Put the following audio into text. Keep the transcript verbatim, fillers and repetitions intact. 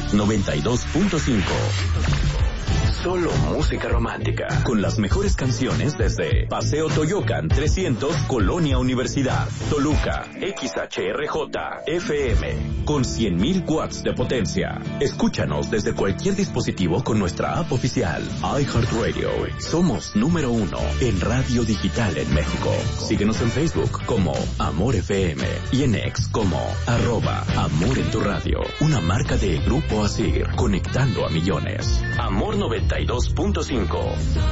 noventa y dos punto cinco. Solo música romántica, con las mejores canciones desde Paseo Toyocan trescientos, Colonia Universidad, Toluca, X H R J F M, con cien mil watts de potencia. Escúchanos desde cualquier dispositivo con nuestra app oficial, iHeartRadio. Somos número uno en radio digital en México. Síguenos en Facebook como Amor F M y en X como arroba Amor en tu radio. Una marca de Grupo Asir, conectando a millones. Amor noventa y dos punto cinco.